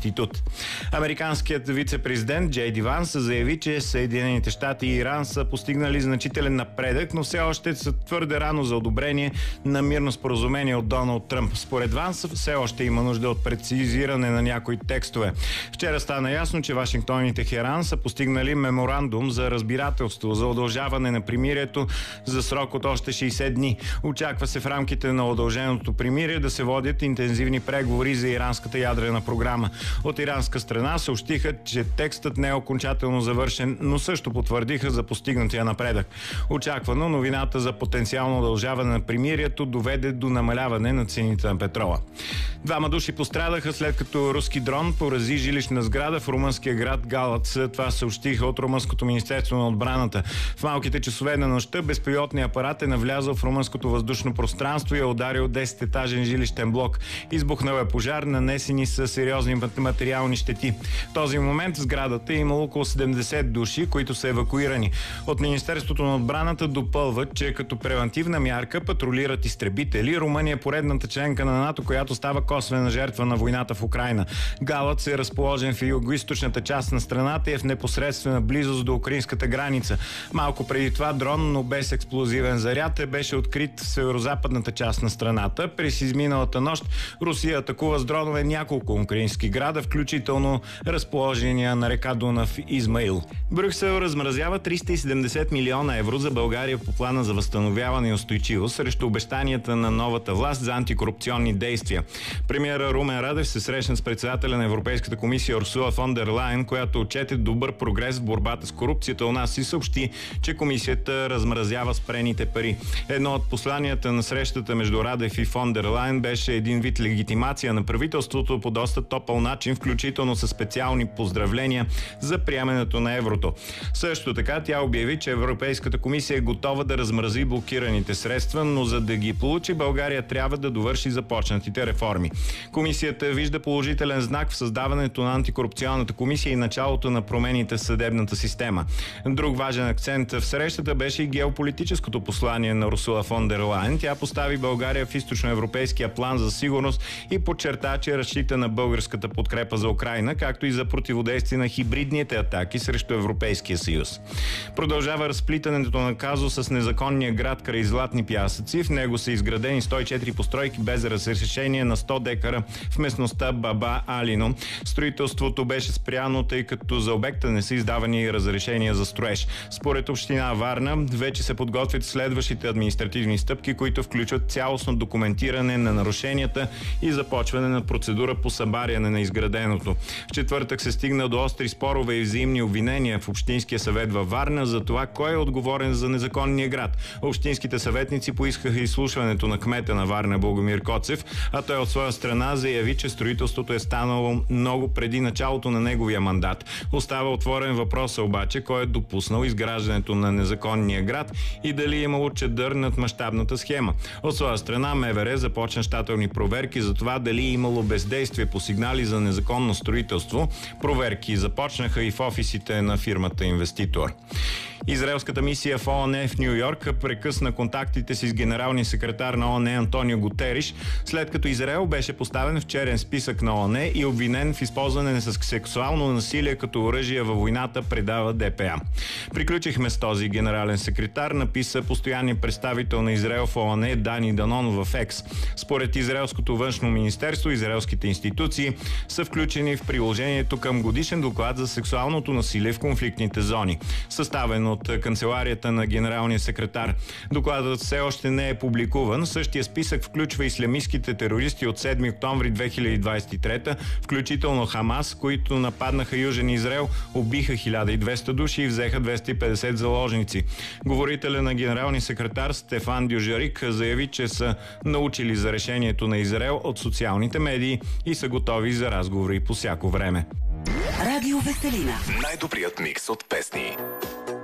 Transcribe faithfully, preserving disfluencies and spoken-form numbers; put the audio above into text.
институт. Американският вице-президент Джей Ди Ванс заяви, че Съединените щати и Иран са постигнали значителен напредък, но все още са твърде рано за одобрение на мирно споразумение от Доналд Тръмп. Според Ванс все още има нужда от прецизиране на някои текстове. Вчера стана ясно, че Вашингтон и Техеран са постигнали меморандум за разбирателство за удължаване на примирието за срок от още шейсет дни. Очаква се в рамките на удълженото примирие да се водят интензивни преговори за иранската ядрена програма. От иранска страна съобщиха, че текстът не е окончателно завършен, но също потвърдиха за постигнатия напредък. Очаквано новината за потенциално удължаване на примирието доведе до намаляване на цените на петрола. Двама души пострадаха след като руски дрон порази жилищна сграда в румънския град Галац. Това съобщиха от Румънското министерство на отбраната. В малките часове на нощта безпилотният апарат е навлязъл в румънското въздушно пространство и е ударил десететажен жилищен блок. Избухнал е пожар, нанесени са сериозни материални щети. В този момент в сградата е имало около седемдесет души, които са евакуирани. От Министерството на отбраната допълват, че като превантивна мярка патрулират изтребители. Румъния е поредната членка на НАТО, която става косвена жертва на войната в Украйна. Галац е разположен в югоизточната част на страната и е в непосредствена близост до украинската граница. Малко преди това дрон, но без експлозивен заряд, беше открит в северозападната част на страната. През изминалата нощ Русия атакува с дронове няколко украински града, включително разположения на река Дунав Измаил. Брюксел размразява триста и седемдесет милиона евро за България по плана за възстановяване и устойчивост срещу обещанията на новата власт за антикорупционни действия. Премиера Румен Радев се срещна с председателя на Европейската комисия Урсула фон дер Лайен, която отчете добър прогрес в борбата с корупцията у нас и съобщи, че комисията размразява спрените пари. Едно от посланията на срещата между Радев и фон дер Лайен беше един вид легитимация на правителството по доста топъл начин, включително със специални поздравления за приемането на еврото. Също така тя обяви, че Европейската комисия е готова да размрази блокираните средства, но за да ги получи, България трябва да довърши започнатите реформи. Комисията вижда положителен знак в създаването на антикорупционната комисия и началото на промените в съдебната система. Друг важен акцент в срещата беше и геополитическото послание на Урсула фон дер Лайен. Тя постави България в източноевропейския план за сигурност и подчерта, че разчита на българската подкрепа за Украйна, както и за противодействие на хибридните атаки срещу Европейския съюз. Продължава разплитането на казуса с незаконния град край Златни пясъци. В него са изградени сто и четири постройки без разрешение на сто декара в местността Баба Алино. Строителството беше спряно, тъй като за обекта не са издавани разрешения за строеж. Според община Варна вече се подготвят следващите административни стъпки, които включват цялостно документиране на нарушенията и започване на процедура по събаряне на изграденото. В четвъртък се стигна до остри спорове и взаимни обвинения в Общинския съвет във Варна за това кой е отговорен за незаконния град. Общинските съветници поискаха изслушването на кмета на Варна Богомир Коцев, а той от своя страна заяви, че строителството е станало много преди началото на неговия мандат. Остава отворен въпроса обаче кой е допуснал изграждането на незаконния град и дали е имало чадър над мащабната схема. От своя страна МВР започна щателни проверки за това дали е имало бездействие по сигнали за незаконно строителство. Проверки започнаха и в офисите на фирмата инвеститор. Израелската мисия в ООН в Ню Йорк прекъсна контактите си с генералния секретар на ООН Антонио Гутериш, след като Израел беше поставен в черен списък на ООН и обвинен в използване на сексуално насилие като оръжие във войната, предава ДПА. Приключихме с този генерален секретар, написа постоянният представител на Израел в ООН Дани Данон в Екс. Според Израелското външно министерство, израелските институции са включени в приложението към годишен доклад за сексуалното насилие в конфликтните зони, съставен от канцеларията на генералния секретар. Докладът все още не е публикуван. Същия списък включва ислямистките терористи от седми октомври две хиляди двадесет и трета, включително Хамас, които нападнаха Южен Израел, убиха хиляда и двеста души и взеха двеста и петдесет заложници. Говорителя на генералния секретар Стефан Дюжарик заяви, че са научили за решението на Израел от социалните медии и са готови за разговори по всяко време. Радио Веселина. Най-добрият микс от песни.